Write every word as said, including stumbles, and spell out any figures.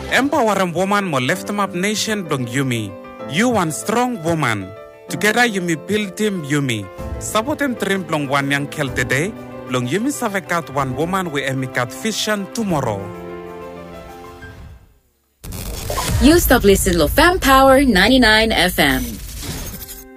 Empowering woman mo lift up nation blong Yumi. You one strong woman. Together Yumi build team Yumi. Sabotem trim blong one yang kel today. Blong Yumi savekat one woman we emikat vision tomorrow. You stop listening to Fam Power ninety-nine F M.